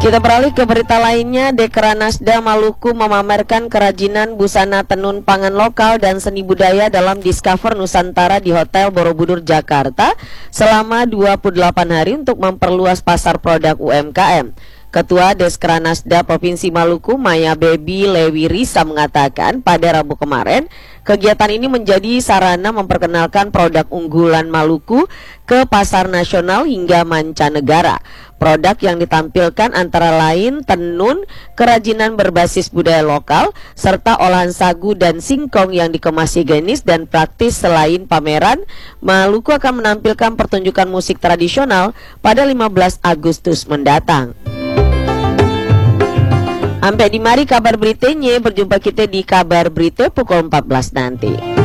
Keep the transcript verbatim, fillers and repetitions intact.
Kita beralih ke berita lainnya. Dekranasda Maluku memamerkan kerajinan busana tenun pangan lokal dan seni budaya dalam Discover Nusantara di Hotel Borobudur, Jakarta selama dua puluh delapan hari untuk memperluas pasar produk U M K M. Ketua Dekranasda Provinsi Maluku, Maya Baby Lewi Risa, mengatakan pada Rabu kemarin, kegiatan ini menjadi sarana memperkenalkan produk unggulan Maluku ke pasar nasional hingga mancanegara. Produk yang ditampilkan antara lain tenun, kerajinan berbasis budaya lokal, serta olahan sagu dan singkong yang dikemas higienis dan praktis. Selain pameran, Maluku akan menampilkan pertunjukan musik tradisional pada lima belas Agustus mendatang. Sampai di mari kabar beritanya, berjumpa kita di kabar berita pukul empat belas nanti.